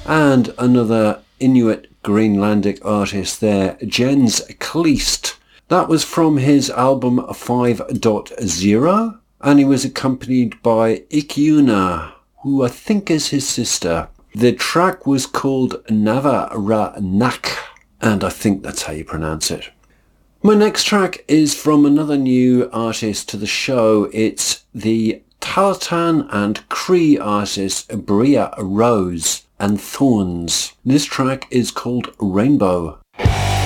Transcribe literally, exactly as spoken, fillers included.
And another Inuit Greenlandic artist there, Jens Kleist. That was from his album five point oh, and he was accompanied by Ikyuna, who I think is his sister. The track was called Navaranak, and I think that's how you pronounce it. My next track is from another new artist to the show. It's the Tahltan and Cree artist Bria Rose and Thorns. This track is called Rainbow.